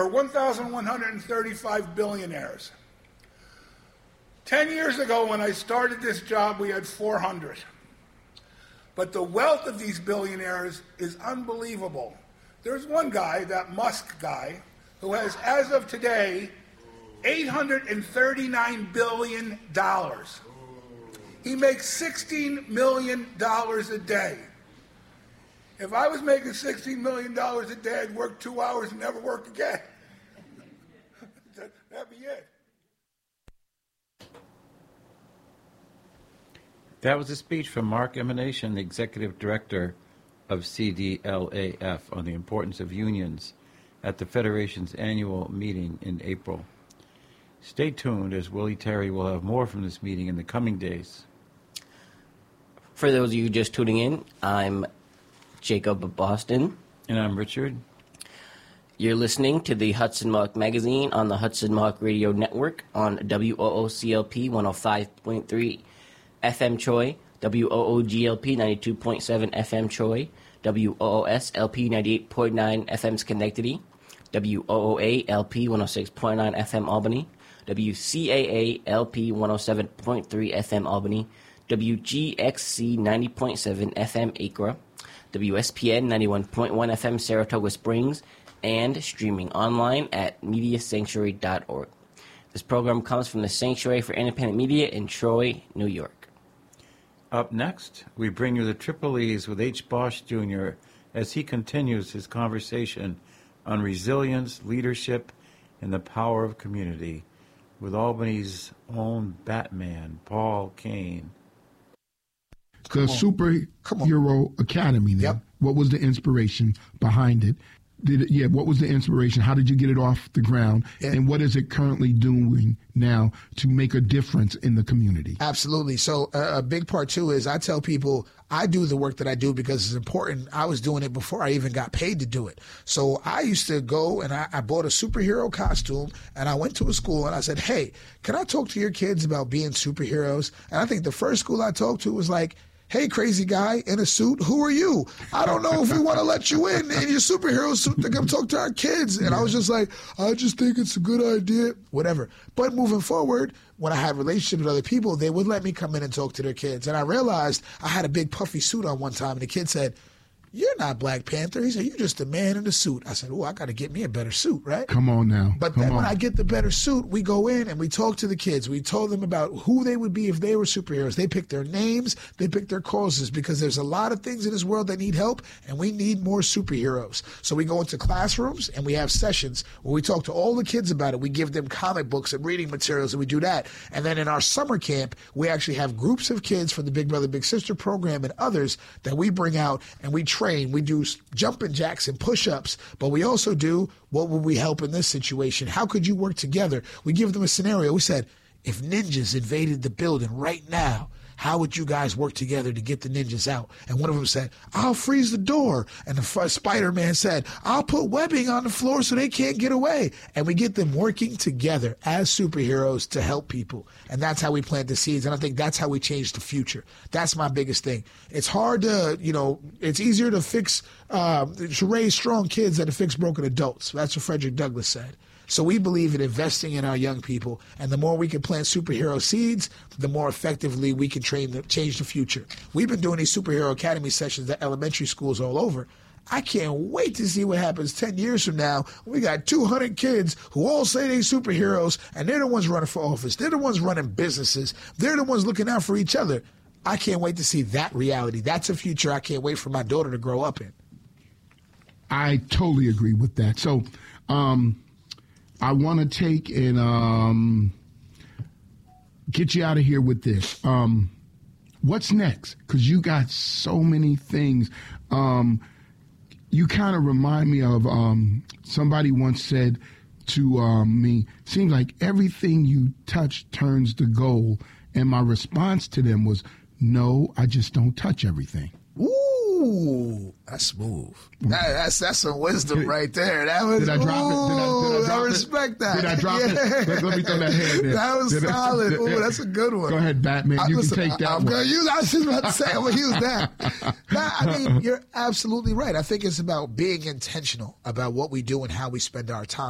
or 1,135 billionaires. 10 years ago, when I started this job, we had 400. But the wealth of these billionaires is unbelievable. There's one guy, that Musk guy, who has, as of today, $839 billion. He makes $16 million a day. If I was making $16 million a day, I'd work 2 hours and never work again. That'd be it. That was a speech from Mark Emanation, the Executive Director of CDLAF, on the importance of unions at the Federation's annual meeting in April. Stay tuned, as Willie Terry will have more from this meeting in the coming days. For those of you just tuning in, I'm Jacob of Boston. And I'm Richard. You're listening to the Hudson Mohawk Magazine on the Hudson Mohawk Radio Network on WOOCLP 105.3 FM Troy, WOOGLP 92.7 FM Troy, WOOSLP 98.9 FM Schenectady, WOOA LP 106.9 FM Albany, WCAA LP 107.3 FM Albany, WGXC 90.7 FM Acra, WSPN 91.1 FM Saratoga Springs, and streaming online at MediaSanctuary.org. This program comes from the Sanctuary for Independent Media in Troy, New York. Up next, we bring you the Triple E's with H. Bosch Jr. as he continues his conversation on resilience, leadership, and the power of community with Albany's own Batman, Paul Kane. The Superhero Academy then. Yep. What was the inspiration behind it? What was the inspiration? How did you get it off the ground? And what is it currently doing now to make a difference in the community? Absolutely. So a big part, too, is I tell people I do the work that I do because it's important. I was doing it before I even got paid to do it. So I used to go and I bought a superhero costume and I went to a school and I said, hey, can I talk to your kids about being superheroes? And I think the first school I talked to was like, hey, crazy guy in a suit, who are you? I don't know if we want to let you in your superhero suit to come talk to our kids. And I was just like, I just think it's a good idea, whatever. But moving forward, when I had relationships with other people, they would let me come in and talk to their kids. And I realized I had a big puffy suit on one time, and the kid said, you're not Black Panther. He said, you're just a man in a suit. I said, oh, I got to get me a better suit, right? Come on now. But then when I get the better suit, we go in and we talk to the kids. We told them about who they would be if they were superheroes. They pick their names. They pick their causes because there's a lot of things in this world that need help, and we need more superheroes. So we go into classrooms and we have sessions where we talk to all the kids about it. We give them comic books and reading materials, and we do that. And then in our summer camp, we actually have groups of kids from the Big Brother, Big Sister program and others that we bring out and we train. We do jumping jacks and push-ups, but we also do what would we help in this situation? How could you work together? We give them a scenario. We said, if ninjas invaded the building right now, how would you guys work together to get the ninjas out? And one of them said, I'll freeze the door. And the Spider-Man said, I'll put webbing on the floor so they can't get away. And we get them working together as superheroes to help people. And that's how we plant the seeds. And I think that's how we change the future. That's my biggest thing. It's hard to, it's easier to to raise strong kids than to fix broken adults. That's what Frederick Douglass said. So we believe in investing in our young people, and the more we can plant superhero seeds, the more effectively we can change the future. We've been doing these Superhero Academy sessions at elementary schools all over. I can't wait to see what happens 10 years from now. We got 200 kids who all say they're superheroes, and they're the ones running for office. They're the ones running businesses. They're the ones looking out for each other. I can't wait to see that reality. That's a future I can't wait for my daughter to grow up in. I totally agree with that. So, I want to take and get you out of here with this. What's next? Because you got so many things. You kind of remind me of somebody once said to me, seems like everything you touch turns to gold. And my response to them was, no, I just don't touch everything. Ooh, that's smooth. That's some wisdom right there. That was. Did I drop it? Did I drop I respect that. Did I drop it? Let me throw that hand there. That was solid. Ooh, that's a good one. Go ahead, Batman. You can take that one. I was just about to say, I'm going to use that. I mean, you're absolutely right. I think it's about being intentional about what we do and how we spend our time.